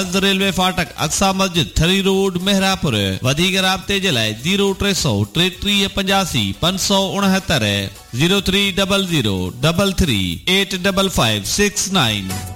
Railway फाटक अक्सा मस्जिद थरी road Mehrabpur. वधीक राब्ते जे लाइ 0333 569 0300 33 855 69।